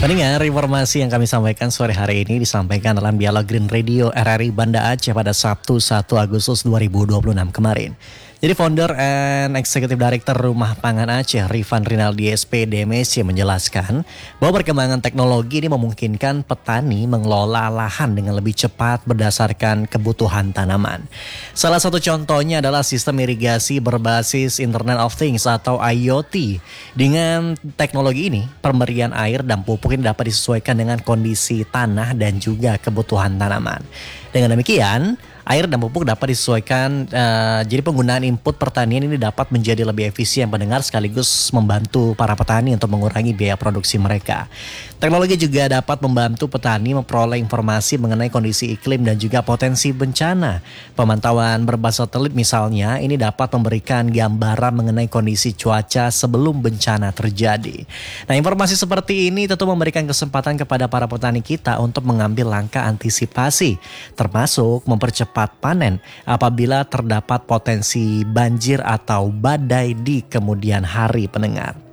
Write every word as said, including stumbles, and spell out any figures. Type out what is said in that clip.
Pendengar, informasi yang kami sampaikan sore hari ini disampaikan dalam Dialog Green Radio R R I Banda Aceh pada Sabtu satu Agustus dua ribu dua puluh enam kemarin. Jadi founder and executive director Rumah Pangan Aceh, Rifan Rinaldi S P D M S C menjelaskan bahwa perkembangan teknologi ini memungkinkan petani mengelola lahan dengan lebih cepat berdasarkan kebutuhan tanaman. Salah satu contohnya adalah sistem irigasi berbasis Internet of Things atau I O T. Dengan teknologi ini, pemberian air dan pupuk ini dapat disesuaikan dengan kondisi tanah dan juga kebutuhan tanaman. Dengan demikian, air dan pupuk dapat disesuaikan, uh, jadi penggunaan input pertanian ini dapat menjadi lebih efisien pendengar sekaligus membantu para petani untuk mengurangi biaya produksi mereka. Teknologi juga dapat membantu petani memperoleh informasi mengenai kondisi iklim dan juga potensi bencana. Pemantauan berbasis satelit misalnya ini dapat memberikan gambaran mengenai kondisi cuaca sebelum bencana terjadi. Nah, informasi seperti ini tentu memberikan kesempatan kepada para petani kita untuk mengambil langkah antisipasi, termasuk mempercepat panen apabila terdapat potensi banjir atau badai di kemudian hari pendengar.